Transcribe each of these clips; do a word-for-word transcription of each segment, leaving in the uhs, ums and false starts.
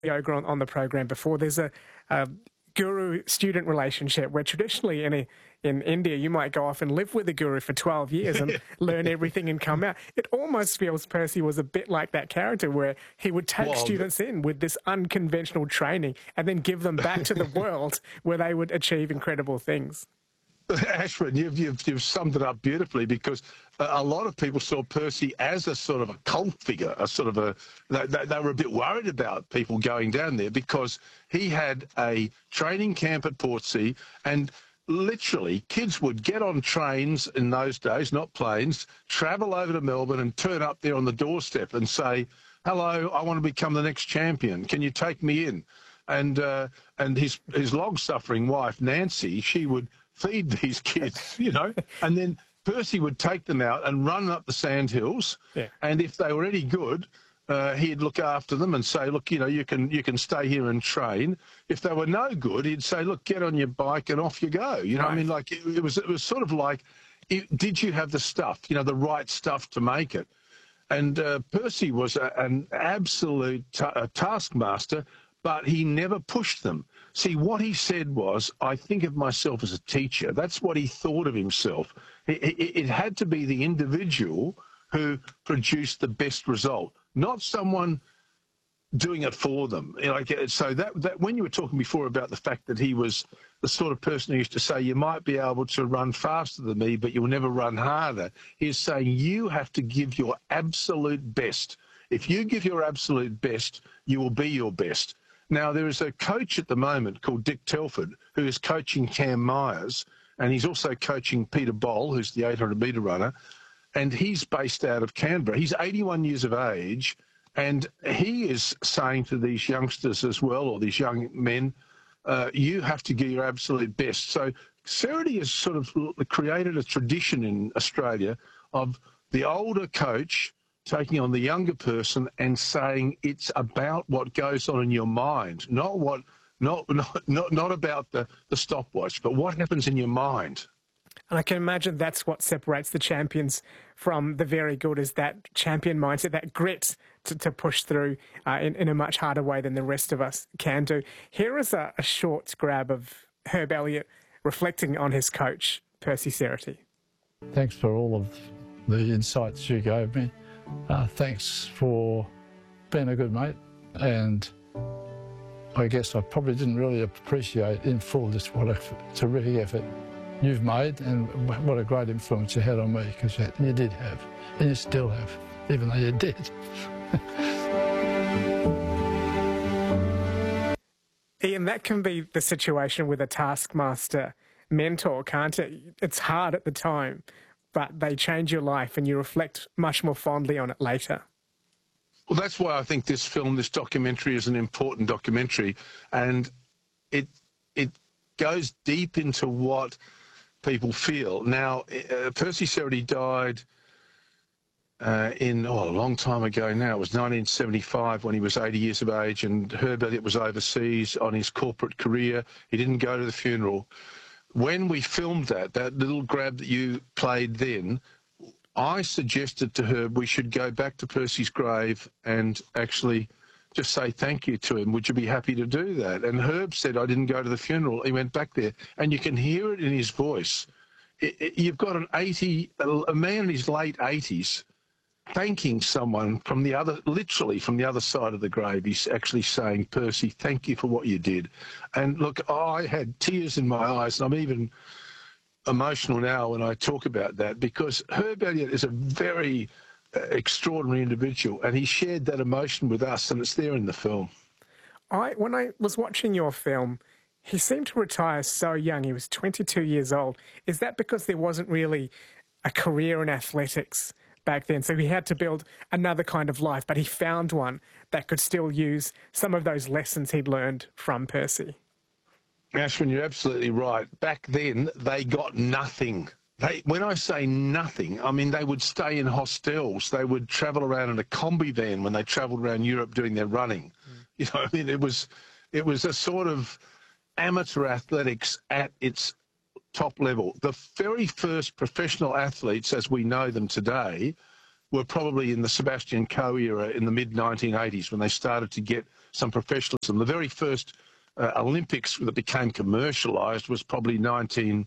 yoga on, on the program before. There's a, a guru-student relationship where traditionally in a, in India you might go off and live with a guru for twelve years and learn everything and come out. It almost feels Percy was a bit like that character where he would take well, students in with this unconventional training and then give them back to the world where they would achieve incredible things. Ashwin, you've, you've, you've summed it up beautifully, because a lot of people saw Percy as a sort of a cult figure, a sort of a, they, they were a bit worried about people going down there because he had a training camp at Portsea, and literally kids would get on trains in those days, not planes, travel over to Melbourne and turn up there on the doorstep and say, hello, I want to become the next champion. Can you take me in? And, uh, and his, his long-suffering wife, Nancy, she would feed these kids, you know, and then Percy would take them out and run up the sandhills. Yeah. And if they were any good, uh, he'd look after them and say, look, you know, you can you can stay here and train. If they were no good, he'd say, look, get on your bike and off you go. You know, right. I mean, like it, it was it was sort of like, it, did you have the stuff, you know, the right stuff to make it? And uh, Percy was a, an absolute ta taskmaster, but he never pushed them. See, what he said was, I think of myself as a teacher. That's what he thought of himself. It, it, it had to be the individual who produced the best result, not someone doing it for them. Like, so that, that when you were talking before about the fact that he was the sort of person who used to say, you might be able to run faster than me, but you'll never run harder, he's saying you have to give your absolute best. If you give your absolute best, you will be your best. Now, there is a coach at the moment called Dick Telford who is coaching Cam Myers, and he's also coaching Peter Boll, who's the eight hundred metre runner, and he's based out of Canberra. He's eighty-one years of age, and he is saying to these youngsters as well, or these young men, uh, you have to give your absolute best. So Cerruti has sort of created a tradition in Australia of the older coach taking on the younger person and saying it's about what goes on in your mind, not what, not not not, not about the, the stopwatch, but what happens in your mind. And I can imagine that's what separates the champions from the very good, is that champion mindset, that grit to, to push through uh, in, in a much harder way than the rest of us can do. Here is a, a short grab of Herb Elliott reflecting on his coach, Percy Cerruti. Thanks for all of the insights you gave me. Uh, thanks for being a good mate, and I guess I probably didn't really appreciate in full just what a terrific effort you've made and what a great influence you had on me, because you, you did have, and you still have, even though you did. Ian, that can be the situation with a taskmaster mentor, can't it? It's hard at the time, but they change your life and you reflect much more fondly on it later. Well, that's why I think this film, this documentary, is an important documentary, and it it goes deep into what people feel. Now, uh, Percy Cerruti died uh, in, oh, a long time ago now. It was nineteen seventy-five when he was eighty years of age, and Herb Elliott was overseas on his corporate career. He didn't go to the funeral. When we filmed that, that little grab that you played then, I suggested to Herb we should go back to Percy's grave and actually just say thank you to him. Would you be happy to do that? And Herb said, I didn't go to the funeral. He went back there, and you can hear it in his voice. It, it, you've got an eighty, a man in his late eighties thanking someone from the other, literally from the other side of the grave. He's actually saying, Percy, thank you for what you did. And look, I had tears in my eyes, and I'm even emotional now when I talk about that, because Herb Elliott is a very uh, extraordinary individual, and he shared that emotion with us, and it's there in the film. I, when I was watching your film, he seemed to retire so young. He was twenty-two years old. Is that because there wasn't really a career in athletics back then, so he had to build another kind of life, but he found one that could still use some of those lessons he'd learned from Percy? Ashwin, you're absolutely right. Back then, they got nothing. They, when I say nothing, I mean they would stay in hostels. They would travel around in a combi van when they travelled around Europe doing their running. Mm. You know, I mean, it was, it was a sort of amateur athletics at its top level. The very first professional athletes, as we know them today, were probably in the Sebastian Coe era in the mid nineteen eighties when they started to get some professionalism. The very first uh, Olympics that became commercialised was probably nineteen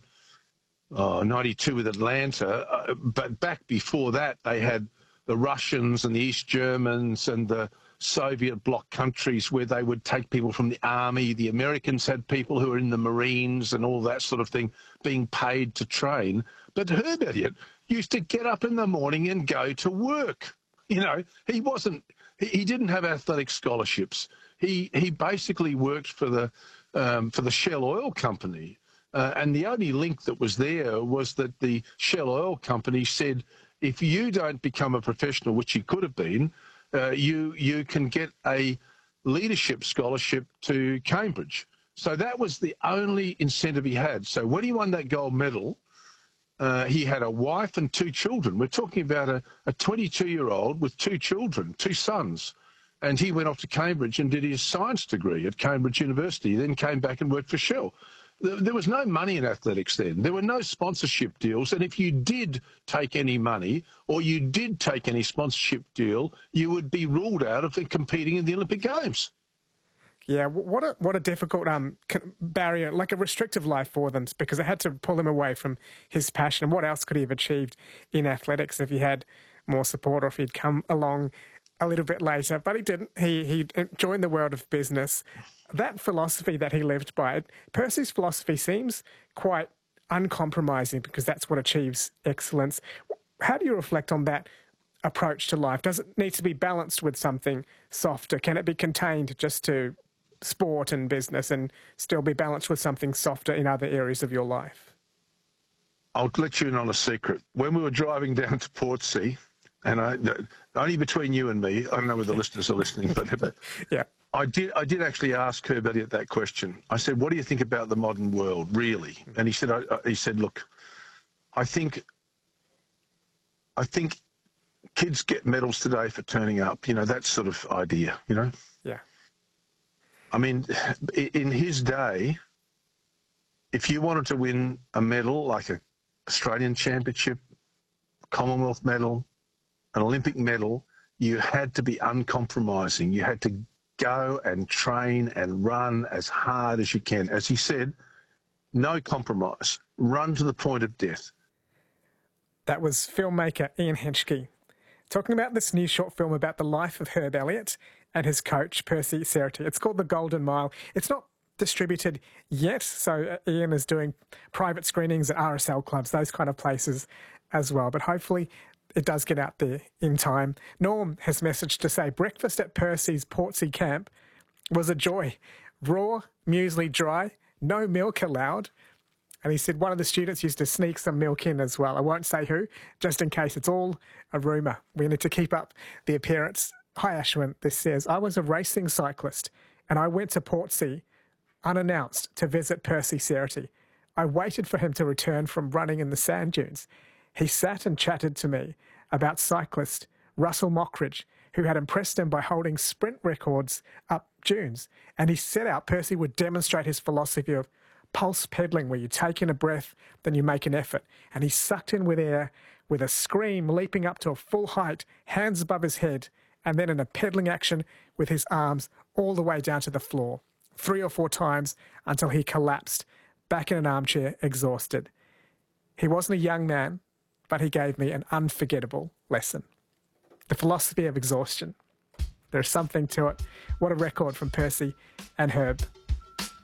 ninety-two with Atlanta. Uh, but back before that, they had the Russians and the East Germans and the Soviet bloc countries where they would take people from the army. The Americans had people who were in the Marines and all that sort of thing being paid to train. But Herb Elliott used to get up in the morning and go to work. You know, he wasn't, he, he didn't have athletic scholarships. He he basically worked for the um, for the Shell Oil Company. Uh, and the only link that was there was that the Shell Oil Company said, if you don't become a professional, which he could have been, uh, you you can get a leadership scholarship to Cambridge. So that was the only incentive he had. So when he won that gold medal, uh, he had a wife and two children. We're talking about a, a twenty-two-year-old with two children, two sons. And he went off to Cambridge and did his science degree at Cambridge University. He then came back and worked for Shell. There was no money in athletics then. There were no sponsorship deals. And if you did take any money or you did take any sponsorship deal, you would be ruled out of competing in the Olympic Games. Yeah, what a what a difficult um barrier, like a restrictive life for them, because it had to pull him away from his passion. And what else could he have achieved in athletics if he had more support or if he'd come along a little bit later? But he didn't. He he joined the world of business. That philosophy that he lived by, Percy's philosophy seems quite uncompromising because that's what achieves excellence. How do you reflect on that approach to life? Does it need to be balanced with something softer? Can it be contained just to sport and business and still be balanced with something softer in other areas of your life? I'll let you in on a secret. When we were driving down to Portsea, and I, only between you and me, I don't know whether the listeners are listening, but yeah. I did I did actually ask Herb Elliott that question. I said, what do you think about the modern world, really? And he said, I, he said, look, I think, I think kids get medals today for turning up, you know, that sort of idea, you know? Yeah. I mean, in his day, if you wanted to win a medal, like an Australian Championship, Commonwealth medal, an Olympic medal, you had to be uncompromising. You had to go and train and run as hard as you can. As he said, no compromise. Run to the point of death. That was filmmaker Ian Henschke talking about this new short film about the life of Herb Elliott and his coach, Percy Cerutty. It's called The Golden Mile. It's not distributed yet, so Ian is doing private screenings at R S L clubs, those kind of places as well. But hopefully it does get out there in time. Norm has messaged to say breakfast at Percy's Portsea camp was a joy. Raw, muesli dry, no milk allowed. And he said one of the students used to sneak some milk in as well. I won't say who, just in case it's all a rumour. We need to keep up the appearance. Hi, Ashwin. This says, I was a racing cyclist and I went to Portsea unannounced to visit Percy Cerutty. I waited for him to return from running in the sand dunes. He sat and chatted to me about cyclist Russell Mockridge, who had impressed him by holding sprint records up dunes. And he set out Percy would demonstrate his philosophy of pulse pedaling, where you take in a breath, then you make an effort. And he sucked in with air with a scream, leaping up to a full height, hands above his head, and then in a pedaling action with his arms all the way down to the floor, three or four times until he collapsed, back in an armchair, exhausted. He wasn't a young man, but he gave me an unforgettable lesson. The philosophy of exhaustion. There's something to it. What a record from Percy and Herb.